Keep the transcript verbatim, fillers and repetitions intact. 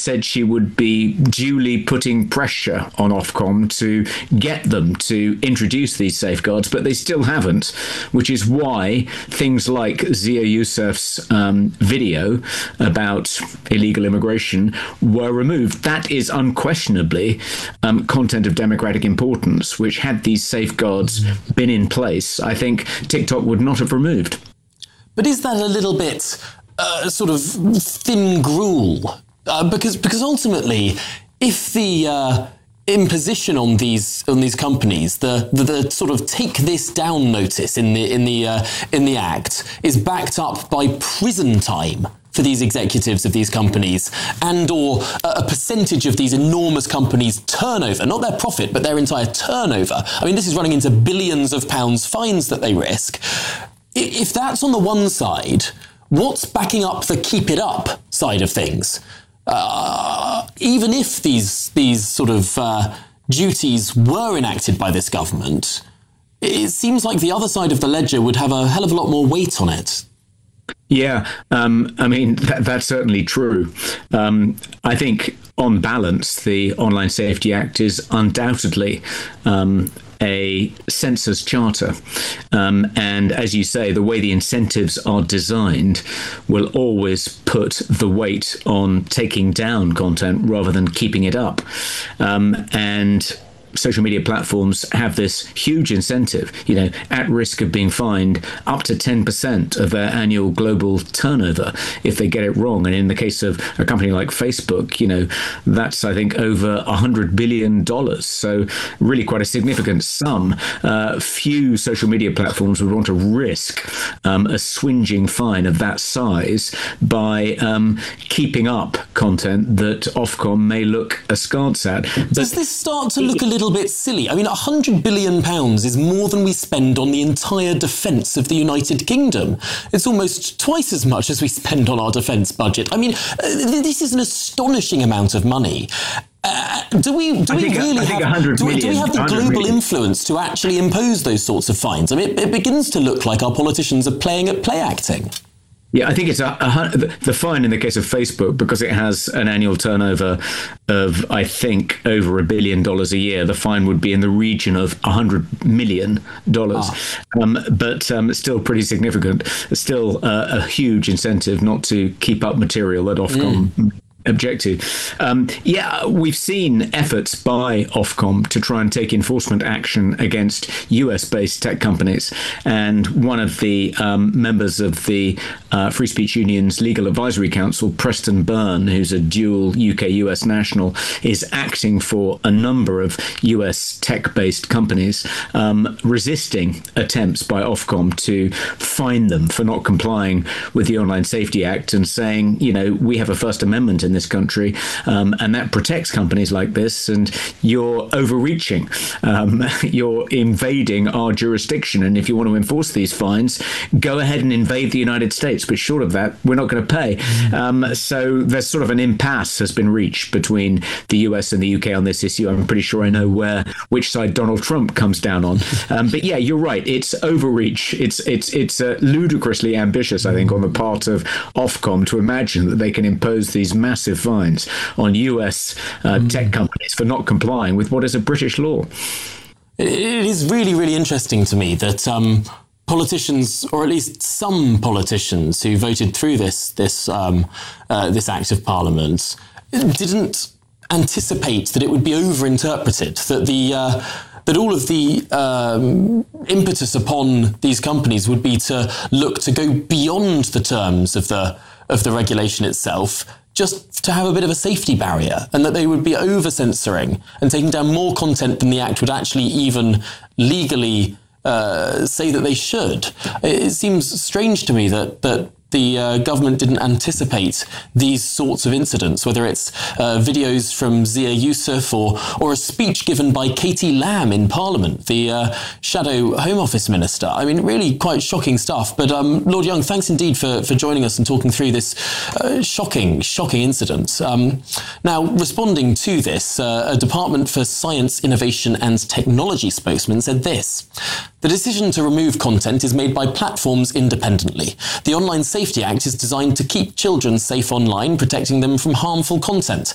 said she would be duly putting pressure on Ofcom to get them to introduce these safeguards, but they still haven't, which is why things like Zia Youssef's um, video about illegal immigration were removed. That is unquestionably um, content of democratic importance, which had these safeguards been in place, I think TikTok would not have removed. But is that a little bit uh, sort of thin gruel? Uh, because because ultimately, if the uh, imposition on these on these companies, the, the the sort of take this down notice in the in the uh, in the Act is backed up by prison time for these executives of these companies, and or a percentage of these enormous companies' turnover, not their profit, but their entire turnover. I mean, this is running into billions of pounds fines that they risk. If that's on the one side, what's backing up the keep it up side of things? Uh, even if these these sort of uh, duties were enacted by this government, it seems like the other side of the ledger would have a hell of a lot more weight on it. Yeah, um, I mean, that, that's certainly true. Um, I think on balance, the Online Safety Act is undoubtedly um, a census charter. Um, and as you say, the way the incentives are designed will always put the weight on taking down content rather than keeping it up. Um, and social media platforms have this huge incentive, you know, at risk of being fined up to ten percent of their annual global turnover if they get it wrong. And in the case of a company like Facebook, you know, that's, I think, over one hundred billion dollars. So really quite a significant sum. Uh, few social media platforms would want to risk um, a swinging fine of that size by um, keeping up content that Ofcom may look askance at. But does this start to look a little bit silly? I mean, one hundred billion pounds is more than we spend on the entire defence of the United Kingdom. It's almost twice as much as we spend on our defence budget. I mean, uh, this is an astonishing amount of money. Uh, do we do I we think, really I think have do we, do we have the global million. influence to actually impose those sorts of fines? I mean, it, it begins to look like our politicians are playing at play acting. Yeah, I think it's a, a, the fine in the case of Facebook, because it has an annual turnover of, I think, over a billion dollars a year. The fine would be in the region of one hundred million dollars, ah. um, but um, still pretty significant. Still uh, a huge incentive not to keep up material that Ofcom mm. object to. Um, yeah, we've seen efforts by Ofcom to try and take enforcement action against U S-based tech companies. And one of the um, members of the uh, Free Speech Union's Legal Advisory Council, Preston Byrne, who's a dual U K U S national, is acting for a number of U S tech-based companies, um, resisting attempts by Ofcom to fine them for not complying with the Online Safety Act and saying, you know, we have a First Amendment in this country, um, and that protects companies like this, and you're overreaching. Um, you're invading our jurisdiction, and if you want to enforce these fines, go ahead and invade the United States, but short of that, we're not going to pay. Um, so there's sort of an impasse has been reached between the U S and the U K on this issue. I'm pretty sure I know where which side Donald Trump comes down on. Um, but yeah, you're right. It's overreach. It's it's it's uh, ludicrously ambitious, I think, on the part of Ofcom to imagine that they can impose these massive fines on U S uh, mm. tech companies for not complying with what is a British law. It is really, really interesting to me that um, politicians, or at least some politicians who voted through this this um, uh, this Act of Parliament, didn't anticipate that it would be overinterpreted, that the uh, that all of the um, impetus upon these companies would be to look to go beyond the terms of the of the regulation itself, just to have a bit of a safety barrier, and that they would be over-censoring and taking down more content than the Act would actually even legally uh, say that they should. It seems strange to me that that the uh, government didn't anticipate these sorts of incidents, whether it's uh, videos from Zia Youssef or or a speech given by Katie Lamb in Parliament, the uh, Shadow Home Office Minister. I mean, really quite shocking stuff. But um, Lord Young, thanks indeed for, for joining us and talking through this uh, shocking, shocking incident. Um, now, responding to this, uh, a Department for Science, Innovation and Technology spokesman said this: the decision to remove content is made by platforms independently. The Online Safety Act is designed to keep children safe online, protecting them from harmful content.